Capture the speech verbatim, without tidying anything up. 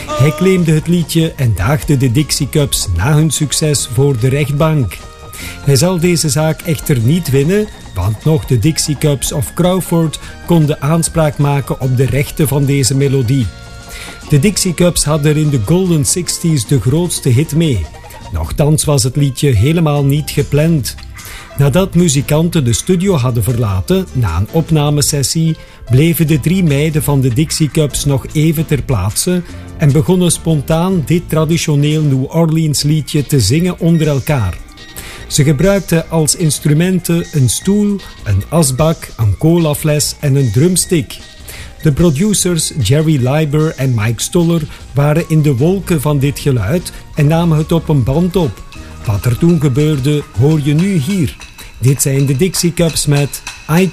Hij claimde het liedje en daagde de Dixie Cups na hun succes voor de rechtbank. Hij zal deze zaak echter niet winnen, want nog de Dixie Cups of Crawford konden aanspraak maken op de rechten van deze melodie. De Dixie Cups hadden in de Golden Sixties de grootste hit mee. Nochtans was het liedje helemaal niet gepland. Nadat muzikanten de studio hadden verlaten, na een opnamesessie, bleven de drie meiden van de Dixie Cups nog even ter plaatse en begonnen spontaan dit traditioneel New Orleans liedje te zingen onder elkaar. Ze gebruikten als instrumenten een stoel, een asbak, een colafles en een drumstick. De producers Jerry Leiber en Mike Stoller waren in de wolken van dit geluid en namen het op een band op. Wat er toen gebeurde, hoor je nu hier. Dit zijn de Dixie Cups met I